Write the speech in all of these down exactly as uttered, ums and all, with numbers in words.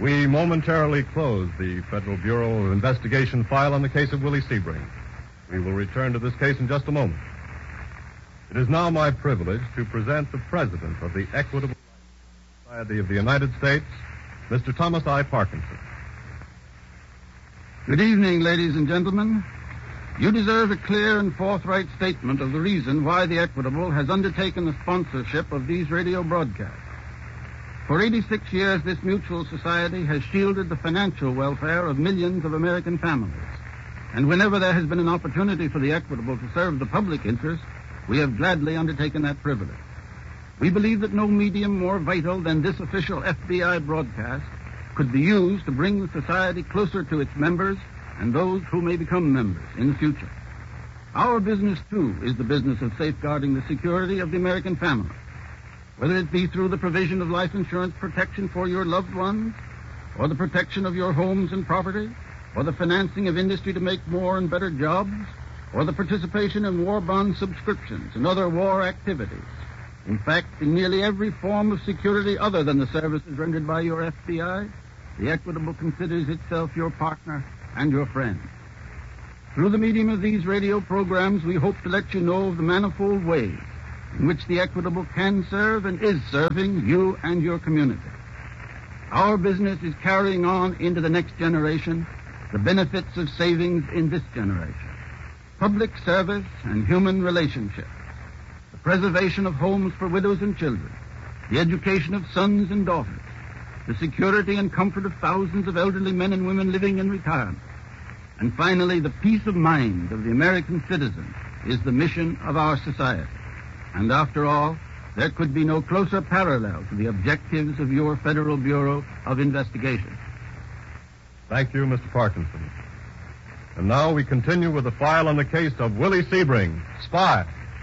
We momentarily close the Federal Bureau of Investigation file on the case of Willie Sebring. We will return to this case in just a moment. It is now my privilege to present the President of the Equitable Society of the United States, Mister Thomas I. Parkinson. Good evening, ladies and gentlemen. You deserve a clear and forthright statement of the reason why the Equitable has undertaken the sponsorship of these radio broadcasts. For eighty-six years, this mutual society has shielded the financial welfare of millions of American families. And whenever there has been an opportunity for the Equitable to serve the public interest, we have gladly undertaken that privilege. We believe that no medium more vital than this official F B I broadcast could be used to bring the society closer to its members and those who may become members in the future. Our business, too, is the business of safeguarding the security of the American family. Whether it be through the provision of life insurance protection for your loved ones, or the protection of your homes and property, or the financing of industry to make more and better jobs, or the participation in war bond subscriptions and other war activities. In fact, in nearly every form of security other than the services rendered by your F B I, the Equitable considers itself your partner and your friend. Through the medium of these radio programs, we hope to let you know of the manifold ways in which the Equitable can serve and is serving you and your community. Our business is carrying on into the next generation the benefits of savings in this generation. Public service and human relationships, the preservation of homes for widows and children, the education of sons and daughters, the security and comfort of thousands of elderly men and women living in retirement, and finally, the peace of mind of the American citizen is the mission of our society. And after all, there could be no closer parallel to the objectives of your Federal Bureau of Investigation. Thank you, Mister Parkinson. And now we continue with the file on the case of Willie Sebring, spy.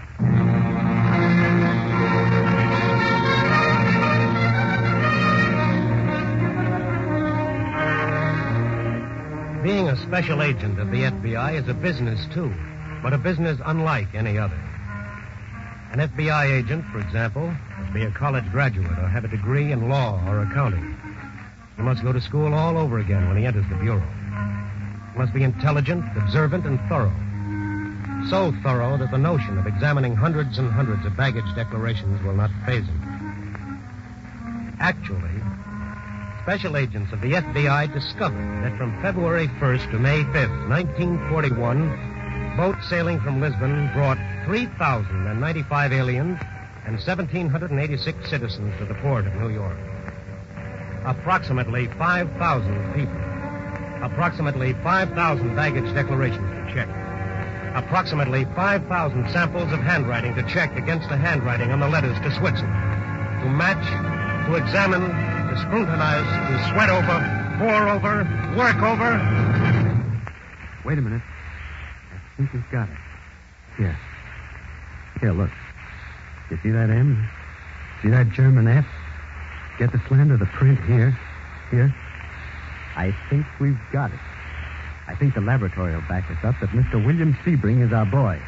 Being a special agent of the F B I is a business, too, but a business unlike any other. An F B I agent, for example, must be a college graduate or have a degree in law or accounting. He must go to school all over again when he enters the Bureau. He must be intelligent, observant, and thorough. So thorough that the notion of examining hundreds and hundreds of baggage declarations will not faze him. Actually, special agents of the F B I discovered that from February first to May fifth, nineteen forty-one, boats sailing from Lisbon brought three thousand ninety-five aliens and one thousand seven hundred eighty-six citizens to the port of New York. Approximately five thousand people. Approximately five thousand baggage declarations to check. Approximately five thousand samples of handwriting to check against the handwriting on the letters to Switzerland. To match, to examine, to scrutinize, to sweat over, pore over, work over. Wait a minute. I think we've got it. Here. Here, look. You see that M? See that German F? Get the slant of the print here. Here. I think we've got it. I think the laboratory will back us up that Mister William Sebring is our boy.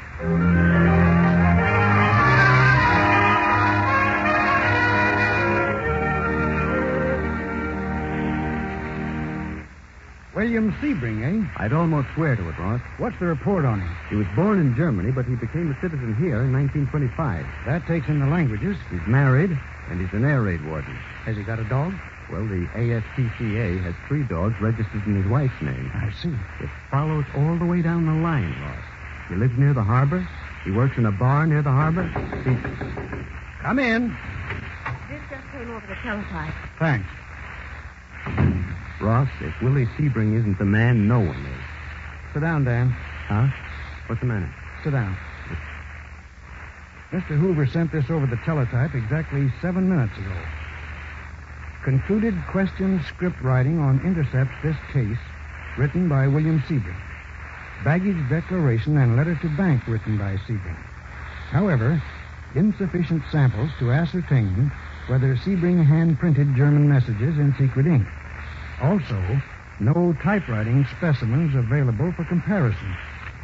William Sebring, eh? I'd almost swear to it, Ross. What's the report on him? He was born in Germany, but he became a citizen here in nineteen twenty-five. That takes in the languages. He's married, and he's an air raid warden. Has he got a dog? Well, the A S P C A has three dogs registered in his wife's name. I see. It follows all the way down the line, Ross. He lives near the harbor. He works in a bar near the harbor. He... Come in. This just came over the teletype. Thanks. Ross, if Willie Sebring isn't the man, no one is. Sit down, Dan. Huh? What's the matter? Sit down. Mister Hoover sent this over the teletype exactly seven minutes ago. Concluded question script writing on intercepts this case, written by William Sebring. Baggage declaration and letter to bank written by Sebring. However, insufficient samples to ascertain whether Sebring hand-printed German messages in secret ink. Also, no typewriting specimens available for comparison.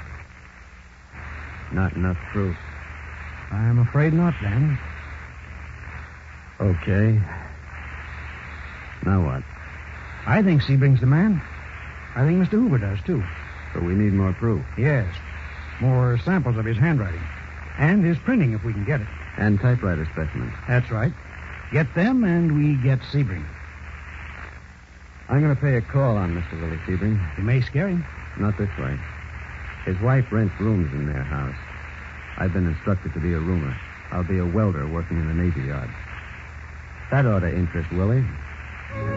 Not enough proof. I'm afraid not, Dan. Okay. Now what? I think Sebring's the man. I think Mister Hoover does, too. So we need more proof. Yes. More samples of his handwriting. And his printing, if we can get it. And typewriter specimens. That's right. Get them, and we get Sebring. I'm going to pay a call on Mister Willie Sebring. You may scare him. Not this way. His wife rents rooms in their house. I've been instructed to be a roomer. I'll be a welder working in the Navy Yard. That ought to interest Willie.